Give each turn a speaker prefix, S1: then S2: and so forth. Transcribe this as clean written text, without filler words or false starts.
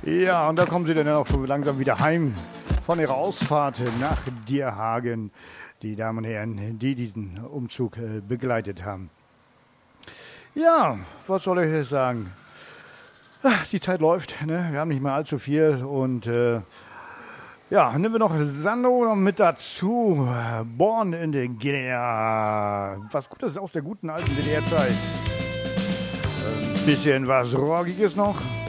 S1: Ja, und da kommen sie dann auch schon langsam wieder heim von ihrer Ausfahrt nach Dierhagen. Die Damen und Herren, die diesen Umzug begleitet haben. Ja, was soll ich jetzt sagen? Ach, die Zeit läuft, ne? Wir haben nicht mehr allzu viel und ja, nehmen wir noch Sando noch mit dazu. Born in der DDR. Was Gutes aus der guten alten DDR-Zeit. Ein bisschen was Rockiges noch.